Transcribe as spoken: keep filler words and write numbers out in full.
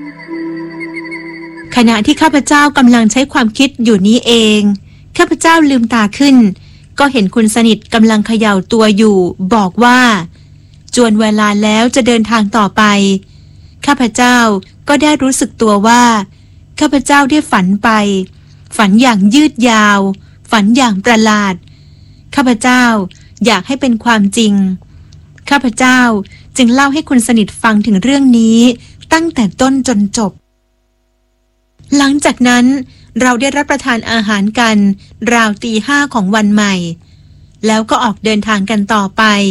ขณะที่ข้าพเจ้ากำลังใช้ความคิดอยู่นี้เองข้าพเจ้าลืมตาขึ้นก็เห็นคุณสนิทกำลังเขย่าตัวอยู่บอกว่าจวนเวลาแล้วจะเดินทางต่อไปข้าพเจ้าก็ได้รู้สึกตัวว่าข้าพเจ้าได้ฝันไปฝันอย่างยืดยาวฝันอย่างประหลาดข้าพเจ้าอยากให้เป็นความจริงข้าพเจ้าจึงเล่าให้คุณสนิทฟังถึงเรื่องนี้ตั้งแต่ต้นจนจบหลังจากนั้นเราได้รับประทานอาหารกันราวตีห้าของวันใหม่แล้วก็ออกเดินทางกันต่อไป